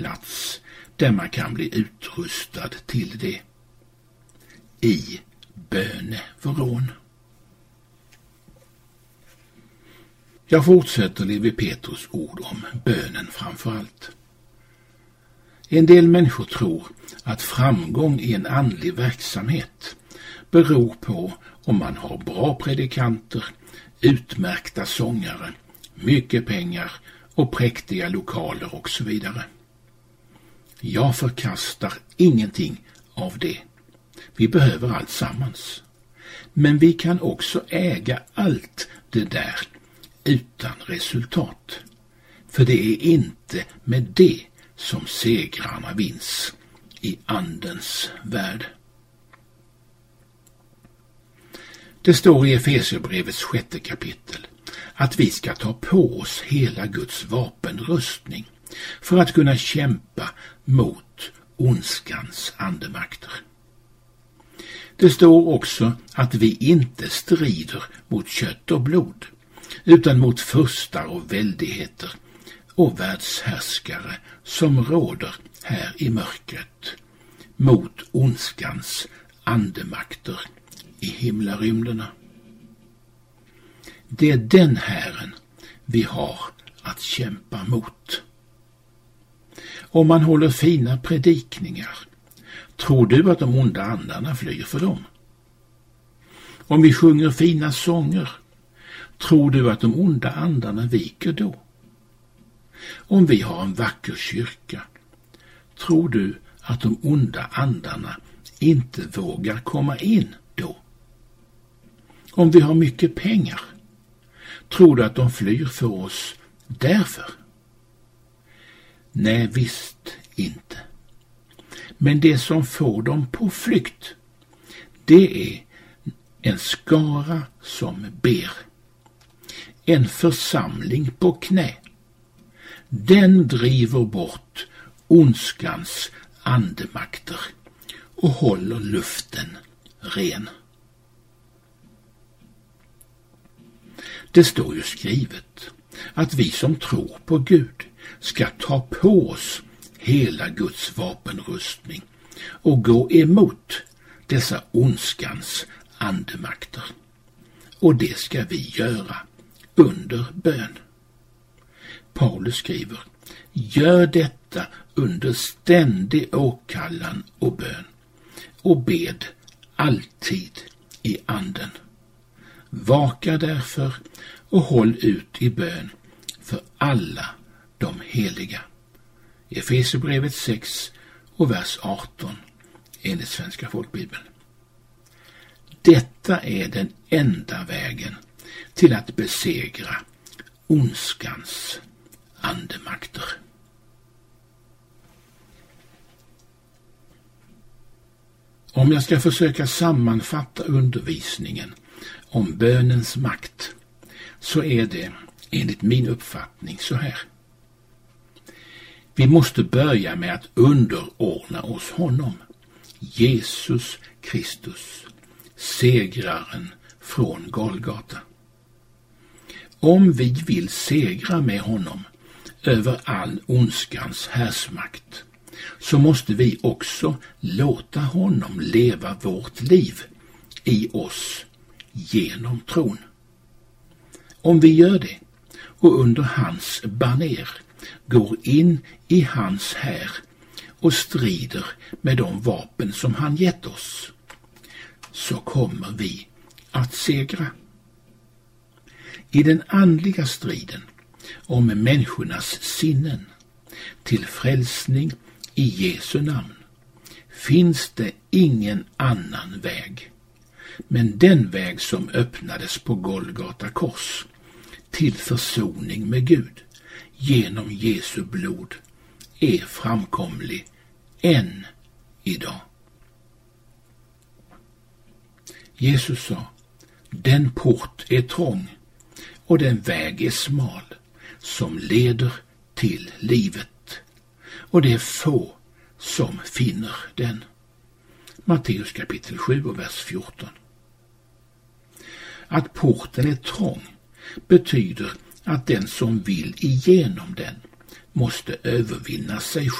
plats där man kan bli utrustad till det. I bönevrån. Jag fortsätter Levi Petrus ord om bönen framför allt. En del människor tror att framgång i en andlig verksamhet beror på om man har bra predikanter, utmärkta sångare, mycket pengar och präktiga lokaler och så vidare. Jag förkastar ingenting av det. Vi behöver allt sammans. Men vi kan också äga allt det där utan resultat. För det är inte med det som segrarna vinns i andens värld. Det står i Efesierbrevets 6:e kapitel att vi ska ta på oss hela Guds vapenrustning för att kunna kämpa mot ondskans andemakter. Det står också att vi inte strider mot kött och blod, utan mot furstar och väldigheter och världshärskare som råder här i mörkret, mot ondskans andemakter i himlarymderna. Det är den Herren vi har att kämpa mot. Om man håller fina predikningar, tror du att de onda andarna flyr för dem? Om vi sjunger fina sånger, tror du att de onda andarna viker då? Om vi har en vacker kyrka, tror du att de onda andarna inte vågar komma in då? Om vi har mycket pengar, tror du att de flyr för oss därför? Nej, visst inte. Men det som får dem på flykt, det är en skara som ber. En församling på knä. Den driver bort ondskans andemakter och håller luften ren. Det står ju skrivet att vi som tror på Gud ska ta på oss hela Guds vapenrustning och gå emot dessa ondskans andemakter. Och det ska vi göra under bön. Paulus skriver: gör detta under ständig åkallan och bön och bed alltid i anden. Vaka därför och håll ut i bön för alla de heliga. Efesierbrevet 6 och vers 18 enligt Svenska folkbibeln. Detta är den enda vägen till att besegra ondskans andemakter. Om jag ska försöka sammanfatta undervisningen om bönens makt, så är det enligt min uppfattning så här. Vi måste börja med att underordna oss honom, Jesus Kristus, segraren från Golgata. Om vi vill segra med honom över all ondskans härsmakt, så måste vi också låta honom leva vårt liv i oss genom tron. Om vi gör det och under hans baner går in i hans här och strider med de vapen som han gett oss, så kommer vi att segra. I den andliga striden om människornas sinnen till frälsning i Jesu namn finns det ingen annan väg, men den väg som öppnades på Golgata kors till försoning med Gud genom Jesu blod är framkomlig än idag. Jesus sa: den port är trång och den väg är smal som leder till livet, och det är få som finner den. Matteus kapitel 7 och vers 14. Att porten är trång betyder att den som vill igenom den måste övervinna sig